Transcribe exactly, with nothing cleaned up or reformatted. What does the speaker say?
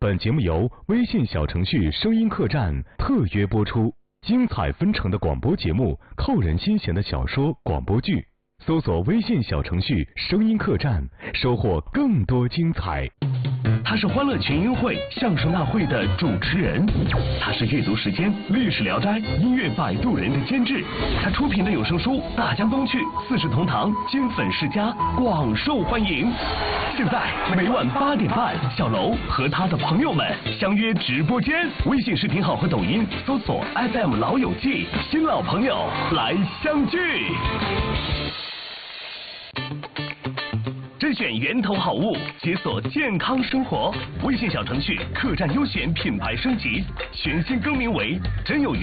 本节目由微信小程序声音客栈特约播出，精彩纷呈的广播节目，扣人心弦的小说、广播剧，搜索微信小程序声音客栈，收获更多精彩。 他是欢乐群英会相声大会的主持人，他是阅读时间历史聊斋音乐摆渡人的监制，他出品的有声书《大江东去》《四世同堂》《金粉世家》广受欢迎。现在每晚八点半，小楼和他的朋友们相约直播间，微信视频号和抖音搜索 F M 老友记，新老朋友来相聚。甄选源头好物，解锁健康生活。微信小程序客栈优选品牌升级，全新更名为真有缘。